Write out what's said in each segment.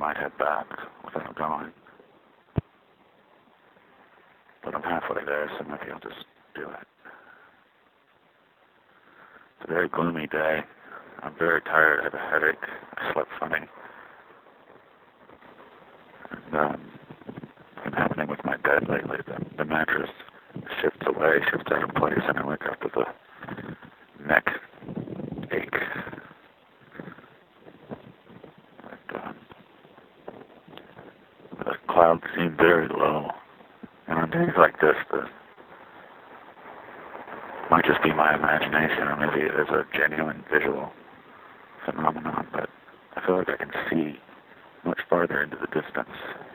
might head back without going. But I'm halfway there, so maybe I'll just do it. It's a very gloomy day. I'm very tired. I have a headache. I slept funny. And it's been happening with my bed lately. The mattress shifts away, shifts out of place, and I wake up with a neck ache. The clouds seem very low. And on days like this, might just be my imagination, or maybe it is a genuine visual phenomenon, but I feel like I can see much farther into the distance.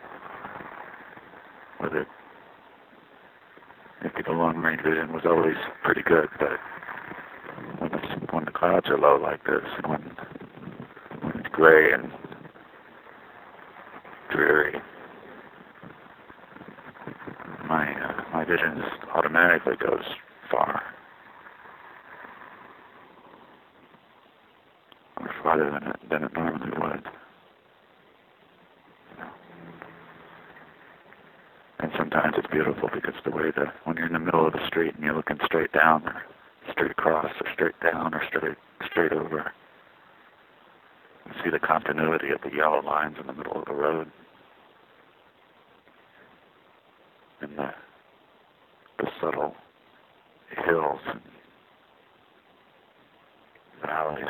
Whether maybe the long-range vision was always pretty good, but when the clouds are low like this, and when it's gray and dreary, my vision just automatically goes far. Or farther than it normally would. And sometimes it's beautiful because the way that when you're in the middle of the street and you're looking straight down or straight across or straight down or straight over, you see the continuity of the yellow lines in the middle of the road. And the subtle hills and valleys.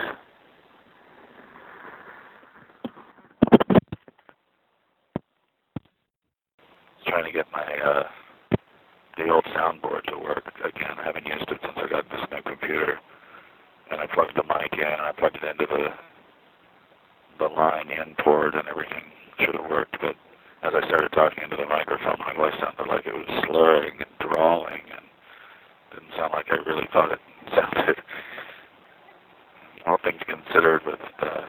Trying to get the old soundboard to work again. I haven't used it since I got this new computer. And I plugged the mic in, and I plugged it into the line in port, and everything should have worked. But as I started talking into the microphone, my voice sounded like it was slurring and drawling, and didn't sound like I really thought it sounded. All things considered, with the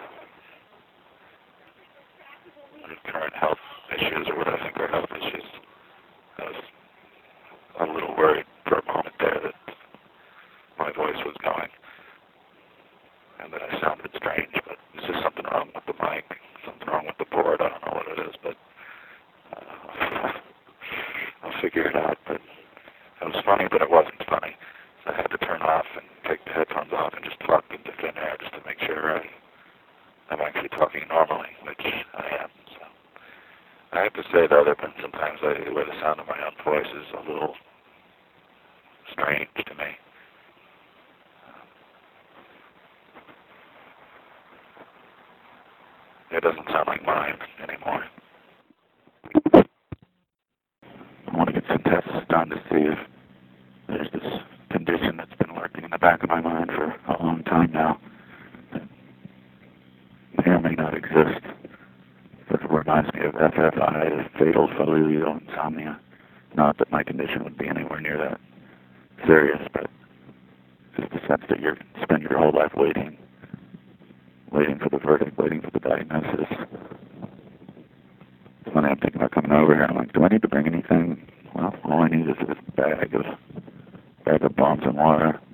current health issues, or what I think are health issues, I was a little worried for a moment there that my voice was going and that I sounded strange, but there's just something wrong with the mic, something wrong with the board. I don't know what it is, but I'll figure it out. But it was funny, but it wasn't funny. So I had to turn off and take the headphones off and just talk into thin air just to make sure I'm actually talking normally, which I am. So I have to say, though, there have been sometimes where the sound of my own voice is a little strange to me. It doesn't sound like mine anymore. I want to get some tests done to see if there's this condition that's been lurking in the back of my mind for a long time now that may or may not exist. But it reminds me of FFI, fatal familial insomnia. Not that my condition would be anywhere near that serious, but just the sense that you spend your whole life waiting for the verdict, waiting for the diagnosis. When I'm thinking about coming over here, I'm like, do I need to bring anything? Well, all I need is this bag of bombs and water.